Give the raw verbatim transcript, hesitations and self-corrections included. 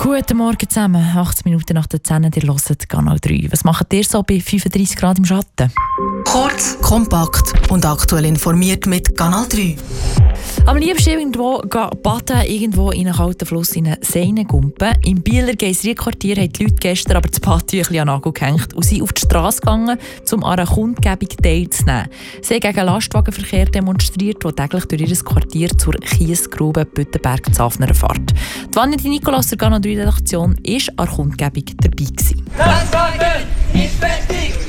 Guten Morgen zusammen, achtzehn Minuten nach der zehn, ihr hört Kanal drei. Was macht ihr so bei fünfunddreissig Grad im Schatten? Kurz, kompakt und aktuell informiert mit Kanal drei. Am liebsten irgendwo baden, irgendwo in einen kalten Fluss in einen See gumpen. Im Bieler Geisried-Quartier haben die Leute gestern aber das Badtüchli an den Nagel gehängt und sind auf die Straße gegangen, um an einer Kundgebung teilzunehmen. Sie haben gegen Lastwagenverkehr demonstriert, der täglich durch ihr Quartier zur Kiesgrube Büttenberg-Zafner fährt. Die Vanity Nicolas der Kanal drei Redaktion war an der Kundgebung dabei gewesen. Das Warten ist fertig!